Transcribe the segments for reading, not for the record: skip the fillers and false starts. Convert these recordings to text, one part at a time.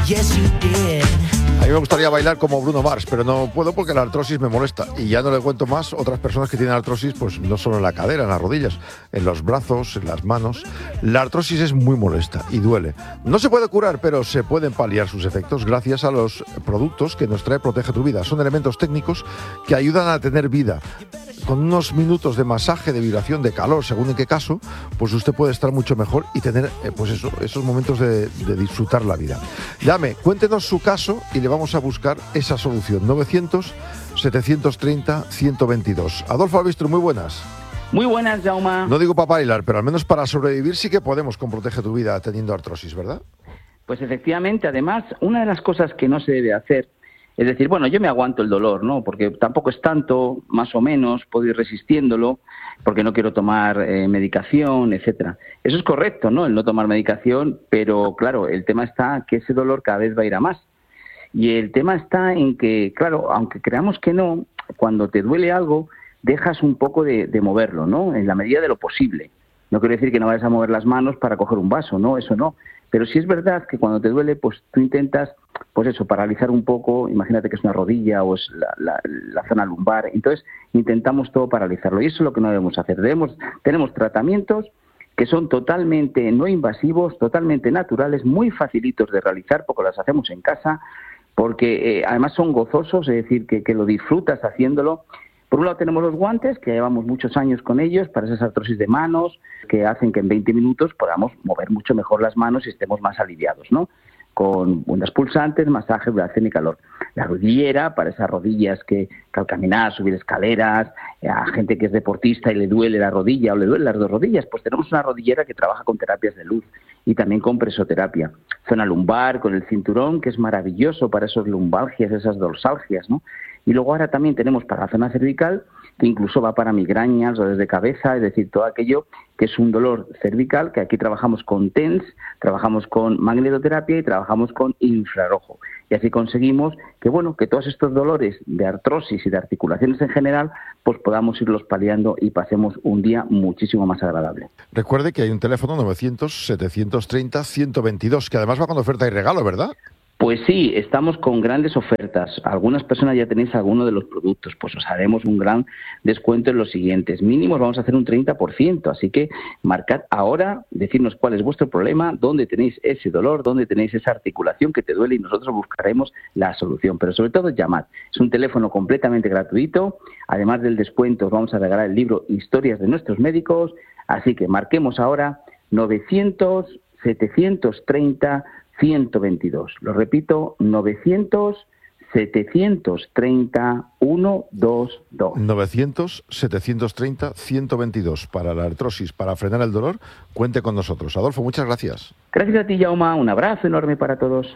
Yes, you did. A mí me gustaría bailar como Bruno Mars, pero no puedo porque la artrosis me molesta. Y ya no le cuento más, otras personas que tienen artrosis, pues no solo en la cadera, en las rodillas, en los brazos, en las manos. La artrosis es muy molesta y duele. No se puede curar, pero se pueden paliar sus efectos gracias a los productos que nos trae Protege tu Vida. Son elementos técnicos que ayudan a tener vida. Con unos minutos de masaje, de vibración, de calor, según en qué caso, pues usted puede estar mucho mejor y tener pues eso, esos momentos de disfrutar la vida. Llame, cuéntenos su caso y le vamos a buscar esa solución. 900-730-122. Adolfo Albistro, muy buenas. Muy buenas, Jaume. No digo para bailar, pero al menos para sobrevivir sí que podemos con Protege tu Vida teniendo artrosis, ¿verdad? Pues efectivamente, además, una de las cosas que no se debe hacer es decir, bueno, yo me aguanto el dolor, ¿no? Porque tampoco es tanto, más o menos, puedo ir resistiéndolo, porque no quiero tomar medicación, etcétera. Eso es correcto, ¿no? El no tomar medicación, pero claro, el tema está que ese dolor cada vez va a ir a más. Y el tema está en que, claro, aunque creamos que no, cuando te duele algo, dejas un poco de moverlo, ¿no? En la medida de lo posible. No quiero decir que no vayas a mover las manos para coger un vaso, ¿no? Eso no. Pero sí es verdad que cuando te duele, pues tú intentas, pues eso, paralizar un poco. Imagínate que es una rodilla o es la zona lumbar. Entonces intentamos todo paralizarlo. Y eso es lo que no debemos hacer. Tenemos tratamientos que son totalmente no invasivos, totalmente naturales, muy facilitos de realizar porque los hacemos en casa, porque además son gozosos, es decir, que lo disfrutas haciéndolo. Por un lado tenemos los guantes, que llevamos muchos años con ellos, para esas artrosis de manos, que hacen que en 20 minutos podamos mover mucho mejor las manos y estemos más aliviados, ¿no? Con ondas pulsantes, masaje, vibración y calor. La rodillera, para esas rodillas que al caminar, subir escaleras, a gente que es deportista y le duele la rodilla o le duelen las dos rodillas, pues tenemos una rodillera que trabaja con terapias de luz y también con presoterapia. Zona lumbar, con el cinturón, que es maravilloso para esos lumbalgias, esas dorsalgias, ¿no? Y luego ahora también tenemos para la zona cervical, que incluso va para migrañas, dolores de cabeza, es decir, todo aquello que es un dolor cervical, que aquí trabajamos con TENS, trabajamos con magnetoterapia y trabajamos con infrarrojo. Y así conseguimos que, bueno, que todos estos dolores de artrosis y de articulaciones en general, pues podamos irlos paliando y pasemos un día muchísimo más agradable. Recuerde que hay un teléfono 900-730-122, que además va con oferta y regalo, ¿verdad? Pues sí, estamos con grandes ofertas. Algunas personas ya tenéis alguno de los productos, pues os haremos un gran descuento en los siguientes. Mínimos vamos a hacer un 30%, así que marcad ahora, decirnos cuál es vuestro problema, dónde tenéis ese dolor, dónde tenéis esa articulación que te duele y nosotros buscaremos la solución. Pero sobre todo llamad. Es un teléfono completamente gratuito. Además del descuento os vamos a regalar el libro Historias de nuestros médicos. Así que marquemos ahora 900-730-122. Lo repito, 900-730-122. 900-730-122. Para la artrosis, para frenar el dolor, cuente con nosotros. Adolfo, muchas gracias. Gracias a ti, Jaume. Un abrazo enorme para todos.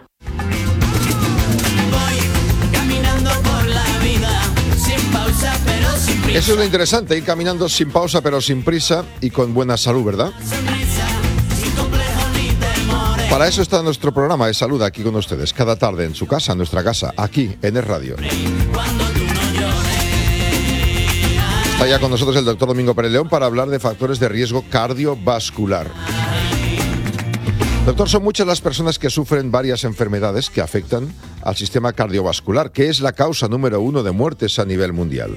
Voy caminando por la vida, sin pausa pero sin prisa. Eso es lo interesante, ir caminando sin pausa pero sin prisa y con buena salud, ¿verdad? Sonrisa, sin complejo ni temores. Para eso está nuestro programa de salud aquí con ustedes, cada tarde en su casa, en nuestra casa, aquí en Es Radio. Cuando tú no llores. Está ya con nosotros el doctor Domingo Pérez León para hablar de factores de riesgo cardiovascular. Doctor, son muchas las personas que sufren varias enfermedades que afectan al sistema cardiovascular, que es la causa número 1 de muertes a nivel mundial.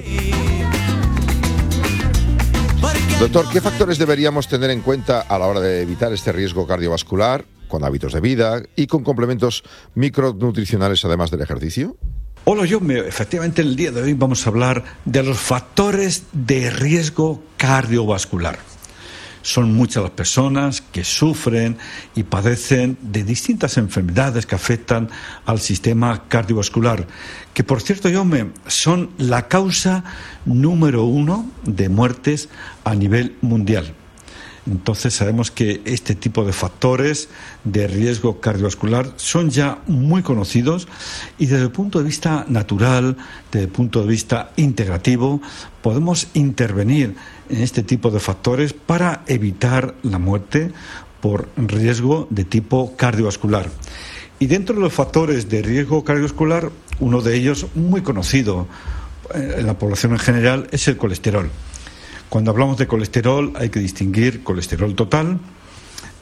Doctor, ¿qué factores deberíamos tener en cuenta a la hora de evitar este riesgo cardiovascular con hábitos de vida y con complementos micronutricionales además del ejercicio? Hola, efectivamente el día de hoy vamos a hablar de los factores de riesgo cardiovascular. Son muchas las personas que sufren y padecen de distintas enfermedades que afectan al sistema cardiovascular, que por cierto, son la causa número 1 de muertes a nivel mundial. Entonces sabemos que este tipo de factores de riesgo cardiovascular son ya muy conocidos y desde el punto de vista natural, desde el punto de vista integrativo, podemos intervenir en este tipo de factores para evitar la muerte por riesgo de tipo cardiovascular. Y dentro de los factores de riesgo cardiovascular, uno de ellos muy conocido en la población en general es el colesterol. Cuando hablamos de colesterol hay que distinguir colesterol total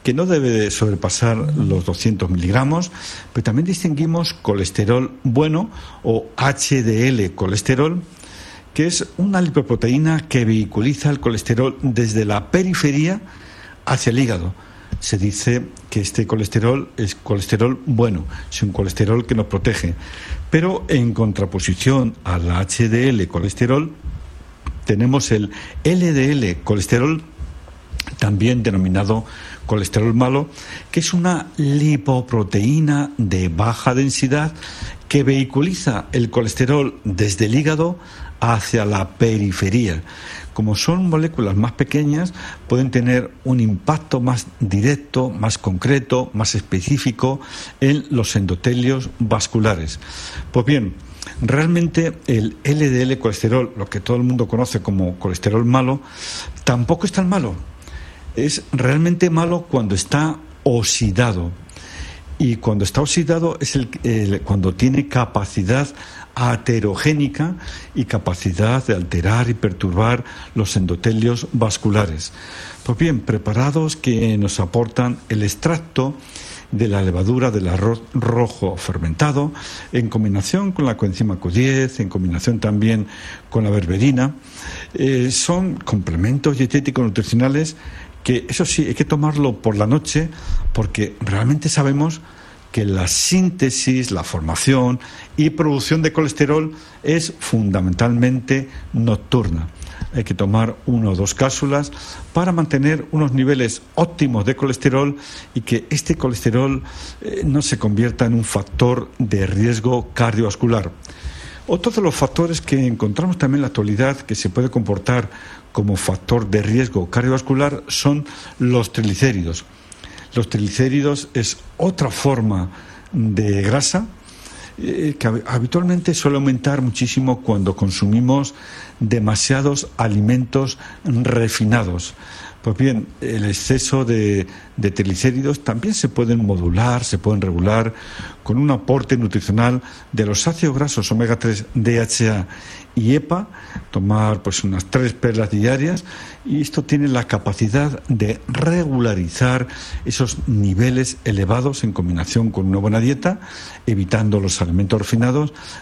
que no debe de sobrepasar los 200 miligramos, pero también distinguimos colesterol bueno o HDL colesterol, que es una lipoproteína que vehiculiza el colesterol desde la periferia hacia el hígado. Se dice que este colesterol es colesterol bueno, es un colesterol que nos protege. Pero en contraposición al HDL colesterol, tenemos el LDL colesterol, también denominado colesterol malo, que es una lipoproteína de baja densidad que vehiculiza el colesterol desde el hígado hacia la periferia. Como son moléculas más pequeñas, pueden tener un impacto más directo, más concreto, más específico en los endotelios vasculares. Pues bien, realmente el LDL colesterol, lo que todo el mundo conoce como colesterol malo, tampoco es tan malo. Es realmente malo cuando está oxidado. Y cuando está oxidado es cuando tiene capacidad aterogénica y capacidad de alterar y perturbar los endotelios vasculares. Pues bien, preparados que nos aportan el extracto de la levadura del arroz rojo fermentado, en combinación con la coenzima Q10, en combinación también con la berberina, son complementos dietéticos nutricionales que, eso sí, hay que tomarlo por la noche, porque realmente sabemos que la síntesis, la formación y producción de colesterol es fundamentalmente nocturna. Hay que tomar 1 o 2 cápsulas para mantener unos niveles óptimos de colesterol y que este colesterol no se convierta en un factor de riesgo cardiovascular. Otro de los factores que encontramos también en la actualidad que se puede comportar como factor de riesgo cardiovascular son los triglicéridos. Los triglicéridos es otra forma de grasa que habitualmente suele aumentar muchísimo cuando consumimos demasiados alimentos refinados. Pues bien, el exceso de triglicéridos también se pueden modular, se pueden regular con un aporte nutricional de los ácidos grasos omega 3, DHA y EPA, tomar pues unas 3 perlas diarias, y esto tiene la capacidad de regularizar esos niveles elevados en combinación con una buena dieta, evitando los alimentos refinados,